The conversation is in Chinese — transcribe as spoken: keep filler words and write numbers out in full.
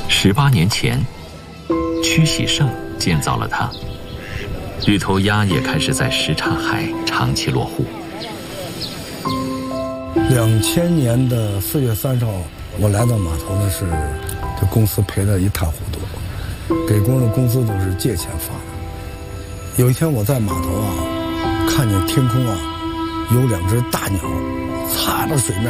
十八年前，屈喜胜建造了它，绿头鸭也开始在什刹海长期落户。 两千年的四月三十号，我来到码头呢，是这公司赔得一塌糊涂，给工人的工资都是借钱发的。有一天我在码头啊，看见天空啊有两只大鸟擦着水面